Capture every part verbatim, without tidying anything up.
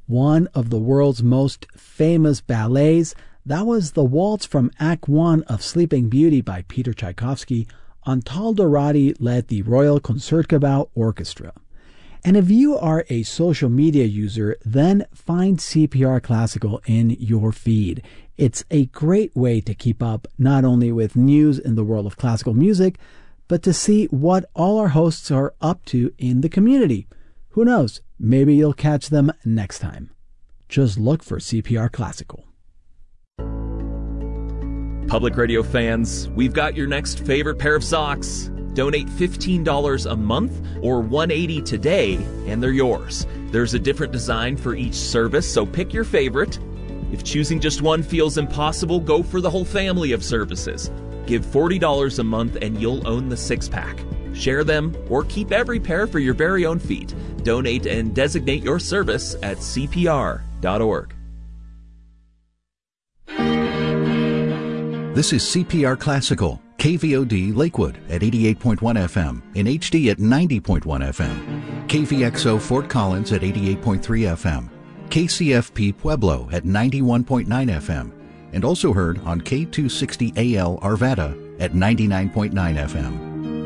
one of the world's most famous ballets. That was the waltz from Act One of Sleeping Beauty by Peter Tchaikovsky. Antal Dohrady led the Royal Concertgebouw Orchestra. And if you are a social media user, then find C P R Classical in your feed. It's a great way to keep up not only with news in the world of classical music, but to see what all our hosts are up to in the community. Who knows? Maybe you'll catch them next time. Just look for C P R Classical. Public Radio fans, we've got your next favorite pair of socks. Donate fifteen dollars a month or one hundred eighty dollars today, and they're yours. There's a different design for each service, so pick your favorite. If choosing just one feels impossible, go for the whole family of services. Give forty dollars a month and you'll own the six-pack. Share them or keep every pair for your very own feet. Donate and designate your service at C P R dot org. This is C P R Classical, K V O D Lakewood at eighty-eight point one F M, in H D at ninety point one F M, K V X O Fort Collins at eighty-eight point three F M, K C F P Pueblo at ninety-one point nine F M, and also heard on K two sixty A L Arvada at ninety-nine point nine F M.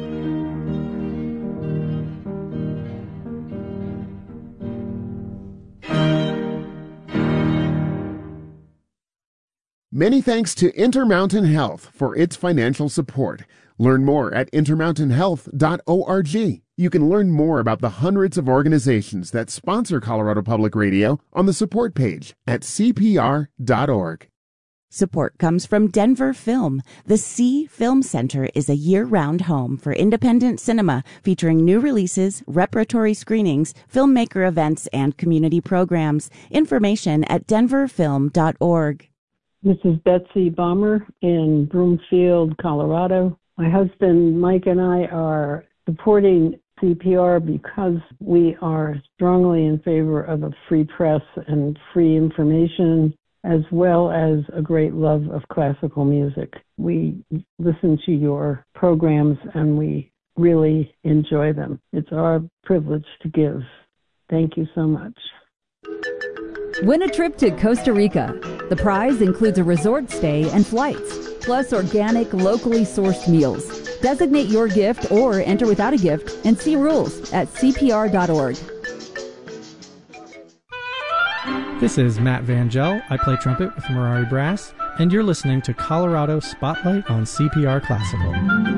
Many thanks to Intermountain Health for its financial support. Learn more at intermountain health dot org. You can learn more about the hundreds of organizations that sponsor Colorado Public Radio on the support page at C P R dot org. Support comes from Denver Film. The C Film Center is a year-round home for independent cinema featuring new releases, repertory screenings, filmmaker events, and community programs. Information at denver film dot org. This is Betsy Bomber in Broomfield, Colorado. My husband Mike and I are supporting C P R because we are strongly in favor of a free press and free information, as well as a great love of classical music. We listen to your programs and we really enjoy them. It's our privilege to give. Thank you so much. Win a trip to Costa Rica. The prize includes a resort stay and flights, plus organic, locally sourced meals. Designate your gift or enter without a gift and see rules at C P R dot org. This is Matt Vangel. I play trumpet with Mirari Brass, and you're listening to Colorado Spotlight on C P R Classical.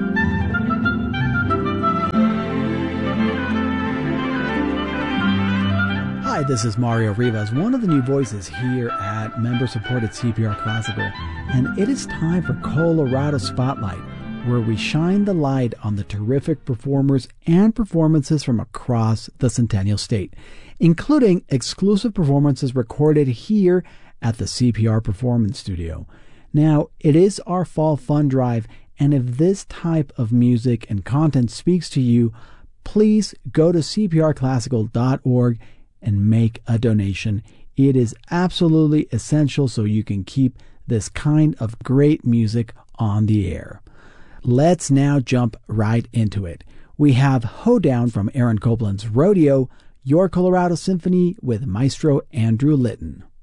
Hi, this is Mario Rivas, one of the new voices here at member-supported C P R Classical, and it is time for Colorado Spotlight, where we shine the light on the terrific performers and performances from across the Centennial State, including exclusive performances recorded here at the C P R Performance Studio. Now, it is our Fall Fund Drive, and if this type of music and content speaks to you, please go to C P R classical dot org and make a donation. It is absolutely essential so you can keep this kind of great music on the air. Let's now jump right into it. We have Hoedown from Aaron Copland's Rodeo, Your Colorado Symphony with Maestro Andrew Litton.